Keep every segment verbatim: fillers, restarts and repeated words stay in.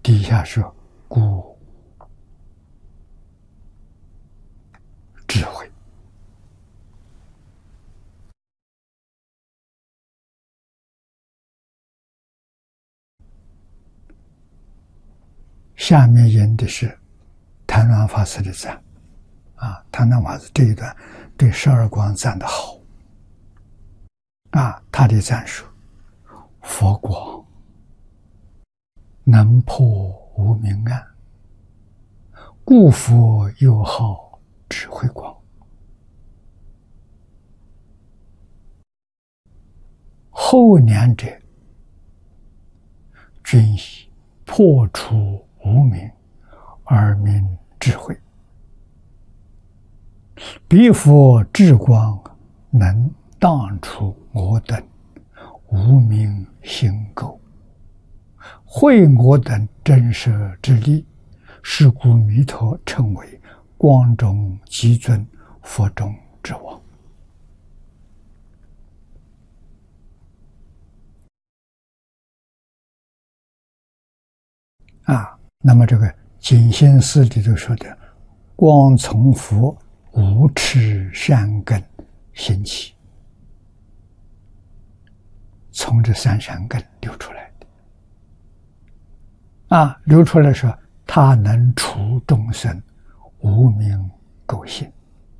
底下说故智慧。下面引的是谭鸾法师的赞啊，谭鸾法师这一段对十二光赞的好啊，他的赞说：佛光能破无明暗，故佛又号智慧光。后两者均以破除无明而名智慧。彼佛智光能荡除我等无明心垢，会我等真实之力，是故弥陀称为光中极尊，佛中之王。啊，那么这个净心寺里头说的光从佛无持善根兴起，从这三善根流出来的啊，流出来说他能除众生无明垢性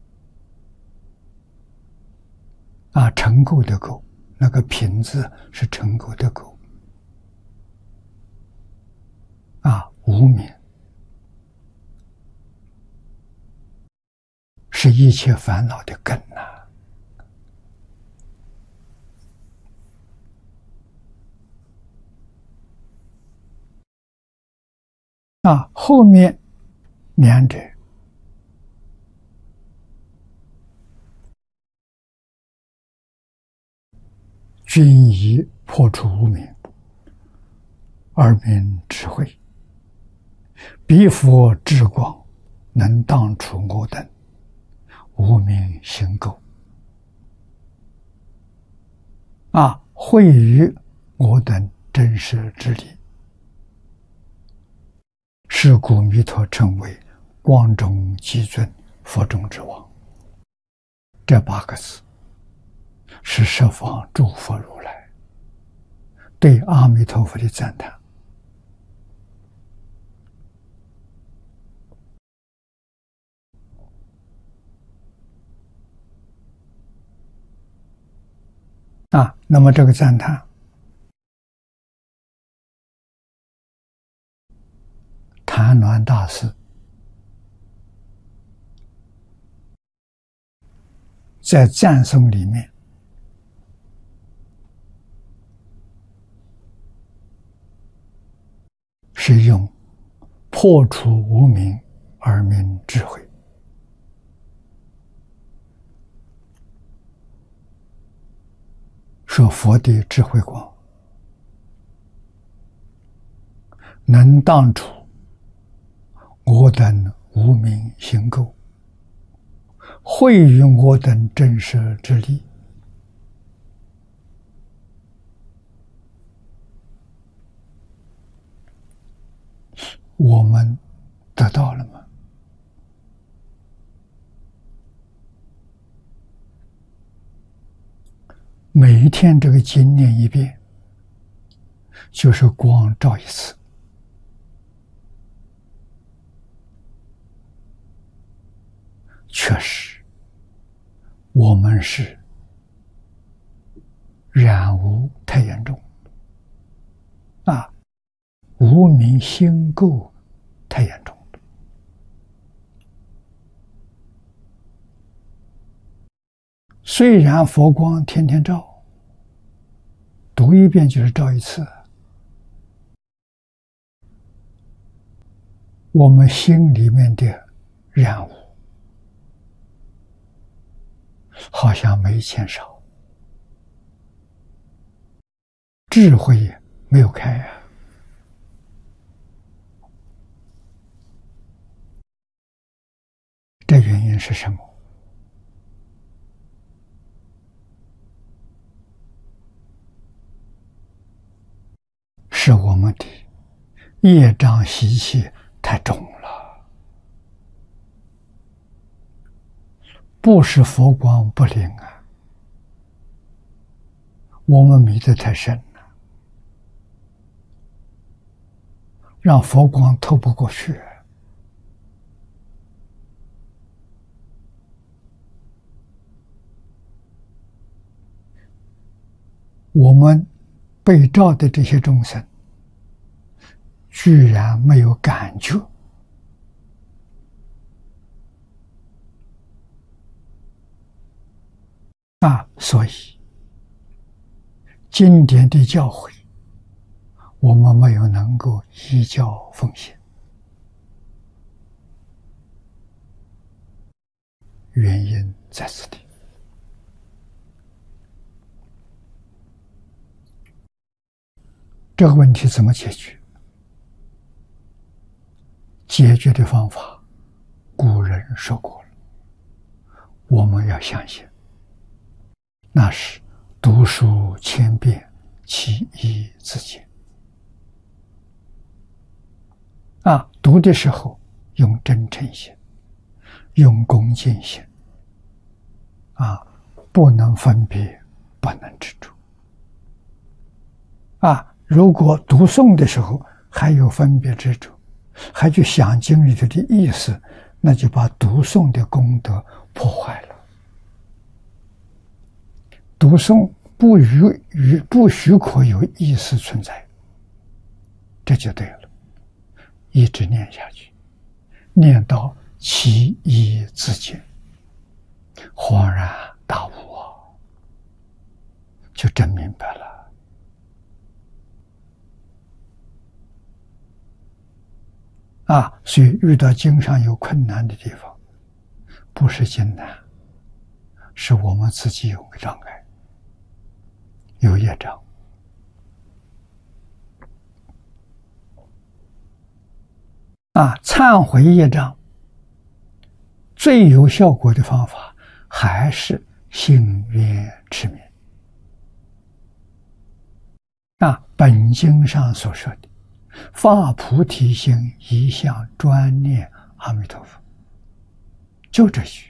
啊，尘垢的垢，那个品字是尘垢的垢啊，无明是一切烦恼的根呐、啊。啊，后面两者均以破除无明而名智慧。彼佛智光能荡除我等无明心垢啊，会于我等真实之理，是故弥陀称为光中极尊，佛中之王。这八个字是十方诸佛如来对阿弥陀佛的赞叹。啊，那么这个赞叹，谭鸾大师在赞颂里面是用破除无明而名智慧。说佛的智慧光能荡除我等无明心垢，会于我等真实之力，我们得到了吗？每一天这个经念一遍，就是光照一次。确实，我们是染污太严重啊，无明心垢太严重。虽然佛光天天照，读一遍就是照一次，我们心里面的染污好像没减少，智慧也没有开啊。这原因是什么？是我们的业障习气太重了，不是佛光不灵啊，我们迷得太深了，让佛光透不过去。我们被照的这些众生，居然没有感觉，啊，所以经典的教诲，我们没有能够依教奉行，原因在此地。这个问题怎么解决？解决的方法，古人说过了，我们要相信，那是读书千遍，其义自见。啊，读的时候用真诚心，用恭敬心，啊，不能分别，不能执着。啊，如果读诵的时候还有分别执着，还去想经里头的意思，那就把读诵的功德破坏了。读诵不许与不许可有意识存在，这就对了。一直念下去，念到其义自见，恍然大悟啊，就真明白了。啊，所以遇到经上有困难的地方，不是经难，是我们自己有个障碍，有业障。啊，忏悔业障最有效果的方法还是信愿持名。啊，本经上所说的发菩提心，一向专念阿弥陀佛，就这句。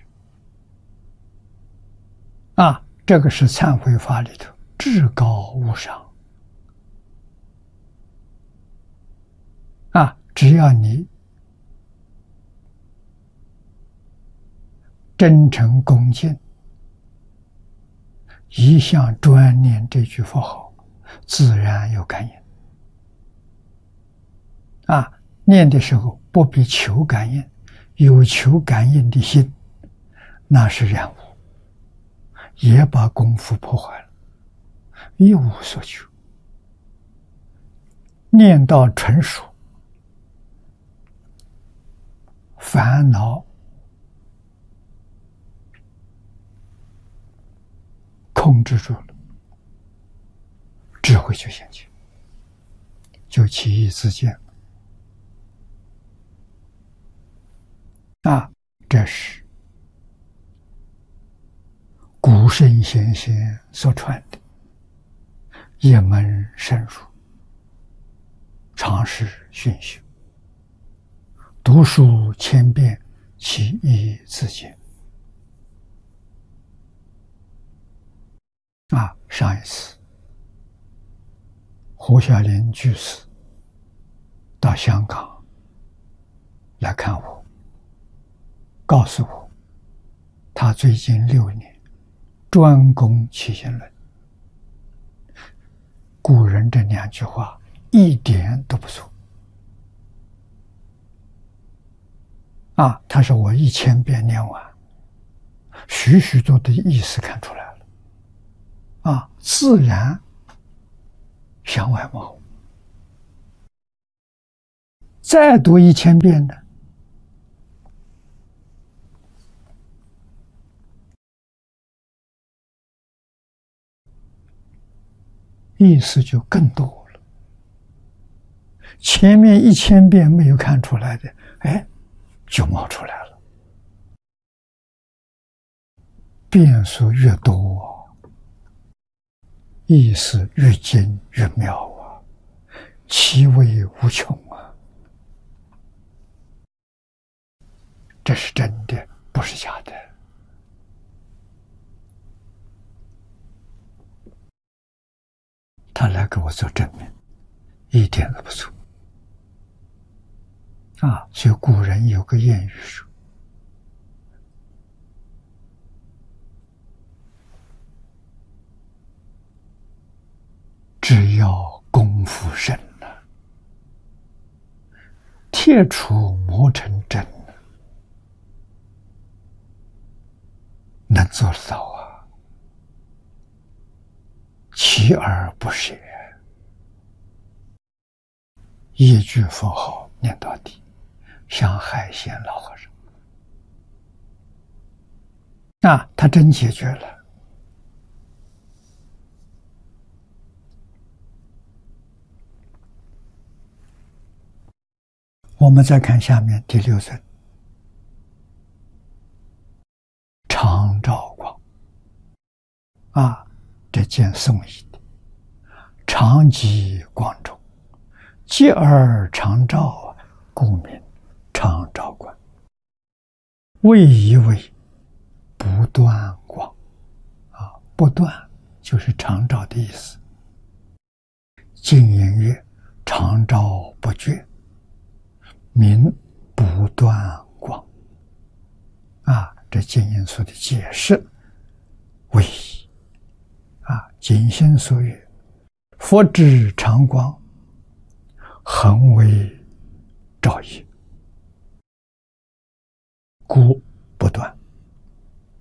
啊，这个是忏悔法里头至高无上。啊，只要你真诚恭敬，一向专念这句佛号，自然有感应。啊，念的时候不必求感应，有求感应的心，那是染污，也把功夫破坏了，一无所求。念到纯熟，烦恼控制住了，智慧就现前，就其义自见。啊，这是古圣先贤所传的一门深入，常识熏修，读书千遍，其义自见。啊，上一次胡小林居士到香港来看我，告诉我他最近六年专攻起心论。古人这两句话一点都不错。啊，他说我一千遍念完，许许多多的意思看出来了。啊，自然向外冒。再读一千遍呢，意思就更多了。前面一千遍没有看出来的，哎，就冒出来了。变数越多，意思越精越妙啊，其味无穷啊！ 这是真的，不是假的。他来给我做证明，一点都不错。啊，所以古人有个谚语说：“只要功夫深了，铁杵磨成针，能做得到啊！锲而不舍，一句佛号念到底，像海鲜老和尚。啊，他真解决了。我们再看下面第六尊，常照光。啊，这件宋义的，常寂光中，寂而常照，故名常照观。谓以为不断光。啊，不断就是常照的意思。净音曰：常照不绝，名不断光。啊，这净音所的解释为啊，净心所曰：佛之常光，恒为照也。故